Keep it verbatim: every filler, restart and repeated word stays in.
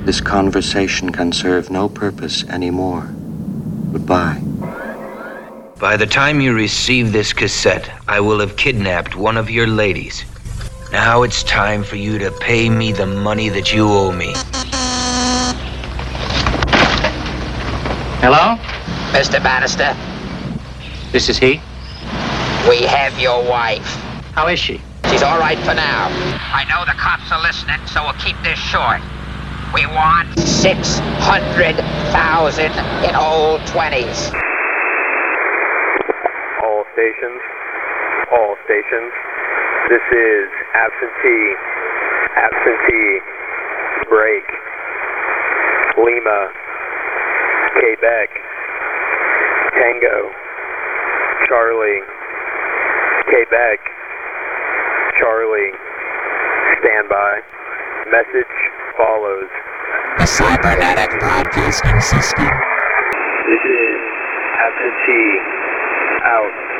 This conversation can serve no purpose anymore. Goodbye. By the time you receive this cassette, I will have kidnapped one of your ladies. Now it's time for you to pay me the money that you owe me. Hello? Mister Bannister, This is he? we have your wife. How is she? She's all right for now. I know the cops are listening, so we'll keep this short. We want six hundred thousand in old twenties. All stations, all stations. This is absentee, absentee, break, Lima, Quebec, Tango, Charlie, Quebec, Charlie, standby. Message follows. The cybernetic broadcasting system. This is absentee, out.